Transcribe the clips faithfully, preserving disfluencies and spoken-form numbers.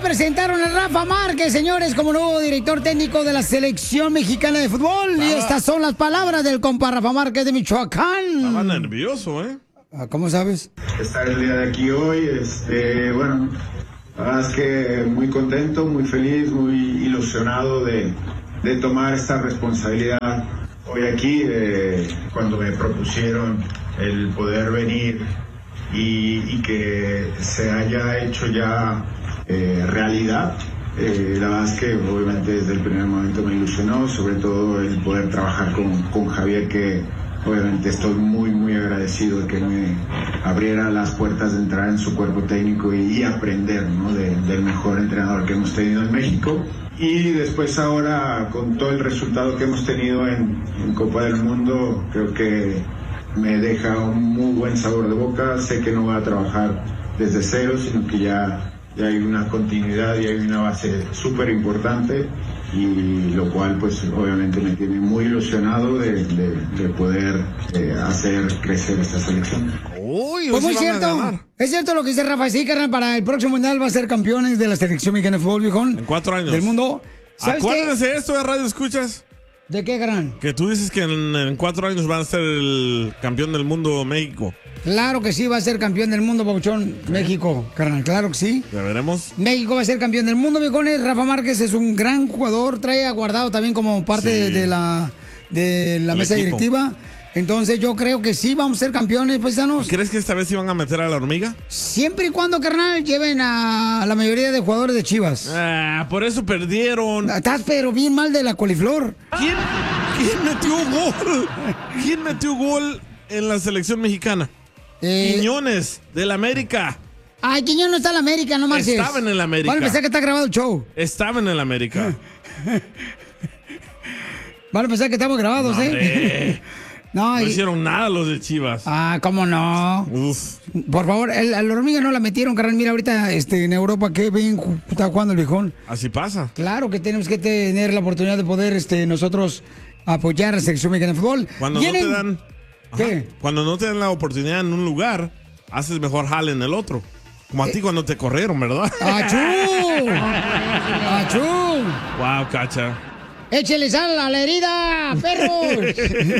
presentaron a Rafa Márquez, señores, como nuevo director técnico de la selección mexicana de fútbol. Ah. Y estas son las palabras del compa Rafa Márquez de Michoacán. Estaba nervioso, ¿eh? ¿Cómo sabes? Estar el día de aquí hoy, este, bueno, la verdad es que muy contento, muy feliz, muy ilusionado de, de tomar esta responsabilidad hoy aquí, eh, cuando me propusieron el poder venir y, y que se haya hecho ya eh, realidad. Eh, la verdad es que obviamente desde el primer momento me ilusionó, sobre todo el poder trabajar con, con Javier, que obviamente estoy muy muy agradecido de que me abriera las puertas de entrar en su cuerpo técnico y, y aprender, ¿no? de, del mejor entrenador que hemos tenido en México. Y después ahora, con todo el resultado que hemos tenido en, en Copa del Mundo, creo que me deja un muy buen sabor de boca. Sé que no voy a trabajar desde cero, sino que ya, ya hay una continuidad y hay una base súper importante, y lo cual pues obviamente me tiene muy ilusionado de, de, de poder eh, hacer crecer esta selección. Uy, pues muy cierto, es cierto lo que dice Rafa, sí, carnal, para el próximo mundial va a ser campeones de la selección mexicana de fútbol, viejón. En cuatro años. Del mundo. Acuérdense de esto de Radio Escuchas. ¿De qué, carnal? Que tú dices que en, en cuatro años van a ser el campeón del mundo México. Claro que sí, va a ser campeón del mundo, Pabuchón. México, carnal, claro que sí. Ya veremos. México va a ser campeón del mundo, viejones. Rafa Márquez es un gran jugador, trae aguardado también como parte sí. de, de la, de la mesa equipo. directiva. Entonces yo creo que sí vamos a ser campeones, paisanos. ¿Crees que esta vez iban a meter a la hormiga? Siempre y cuando, carnal, lleven a la mayoría de jugadores de Chivas. Ah, por eso perdieron. Estás pero bien mal de la coliflor. ¿Quién, quién metió gol? ¿Quién metió gol en la selección mexicana? Eh... Quiñones, del América. Ay, Quiñones no está en la América, no marches. Estaba en el América. Van a pensar que está grabado el show. Estaba en el América. Van a pensar que estamos grabados, no, ¿eh? No, no y... hicieron nada los de Chivas. Ah, ¿cómo no? Uf. Por favor, el, a la hormiga no la metieron, carnal. Mira, ahorita este, en Europa, qué bien está jugando el viejón. Así pasa. Claro que tenemos que tener la oportunidad de poder este, nosotros apoyar a la selección mexicana de fútbol. Cuando ¿Vienen? no te dan... ¿Qué? Ajá. Cuando no te dan la oportunidad en un lugar, haces mejor jale en el otro. Como a eh. ti cuando te corrieron, ¿verdad? ¡Achú! ¡Achú! Wow, Cacha. ¡Échele sal a la herida, perros!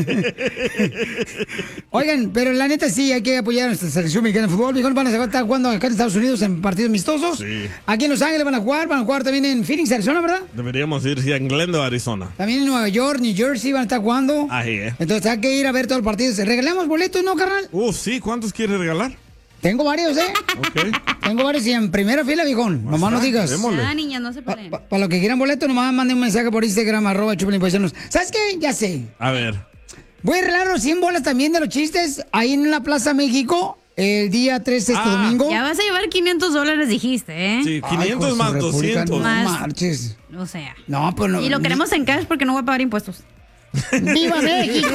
Oigan, pero la neta sí, hay que apoyar a nuestra selección mexicana de fútbol. Van a estar jugando acá en Estados Unidos en partidos amistosos. Sí. Aquí en Los Ángeles van a jugar, van a jugar también en Phoenix, Arizona, ¿verdad? Deberíamos ir sí, en Glendale, Arizona. También en Nueva York, New Jersey van a estar jugando. Ahí, eh. Entonces hay que ir a ver todos los partidos. ¿Regalamos boletos, no, carnal? Uh, sí, ¿cuántos quieres regalar? Tengo varios, ¿eh? Ok. Tengo varios y en primera fila, viejón. Nomás no digas. Ah, niña, no se peleen. Para pa, pa los que quieran boletos, nomás manden un mensaje por Instagram, arroba Chupelín Paisanos. ¿Sabes qué? Ya sé. A ver. Voy a regalar los cien bolas también de los chistes ahí en la Plaza México el día trece este ah, domingo. Ya vas a llevar quinientos dólares, dijiste, ¿eh? Sí, quinientos Ay, más doscientos. Más. No marches. O sea. No, pues no. Y lo queremos en cash porque no voy a pagar impuestos. ¡Viva México!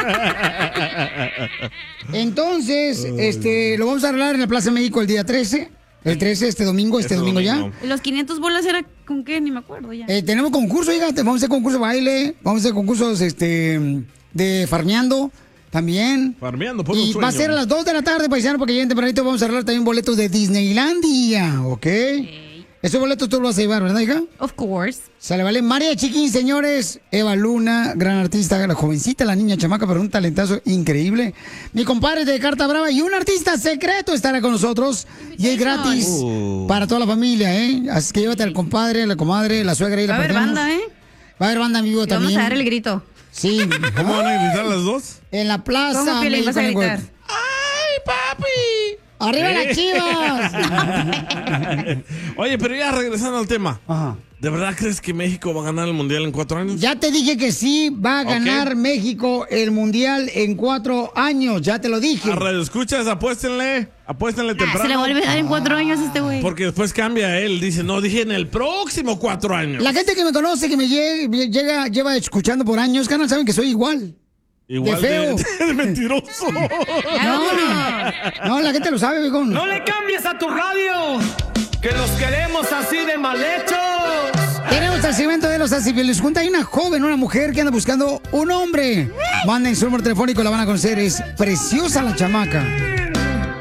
Entonces, este, lo vamos a arreglar en la Plaza México el día trece. El trece, este domingo, este, este domingo, domingo ya. ¿Y los quinientos bolas era con qué? Ni me acuerdo ya. Eh, tenemos concurso, fíjate, vamos a hacer concurso de baile, vamos a hacer concursos este, de farmeando también. Farmeando, por Y un va a ser a las dos de la tarde, paisano, porque ya en tempranito vamos a arreglar también boletos de Disneylandia, ¿ok? okay. Esos boletos tú los vas a llevar, ¿verdad, hija? Of course. Sale, vale. María Chiquín, señores. Eva Luna, gran artista, la jovencita, la niña chamaca, pero un talentazo increíble. Mi compadre de Carta Brava y un artista secreto estará con nosotros. Y es gratis uh. para toda la familia, ¿eh? Así que llévate al compadre, a la comadre, la suegra y la Va a haber banda, ¿eh? Va a haber banda en vivo y también. Vamos a dar el grito. Sí. ¿Cómo van a gritar las dos? En la plaza. ¿Cómo que le vas a gritar? ¡Ay, papi! ¡Arriba las Chivas! Oye, pero ya regresando al tema. Ajá. ¿De verdad crees que México va a ganar el Mundial en cuatro años? Ya te dije que sí, va a ganar okay. México el Mundial en cuatro años. Ya te lo dije. A Radio Escuchas, apuéstenle. Apuéstenle ah, temprano. Se le vuelve a dar en cuatro ah. años a este güey. Porque después cambia él. Dice, no, dije en el próximo cuatro años. La gente que me conoce, que me llega, llega lleva escuchando por años, canal, saben que soy igual. Igual de feo. De, de mentiroso. No, no, no, la gente lo sabe, viejo. No le cambies a tu radio, que los queremos así de mal hechos. Tenemos el segmento de los Asifieles. Junta hay una joven, una mujer que anda buscando un hombre. Manden su número telefónico, la van a conocer. Es preciosa la chamaca.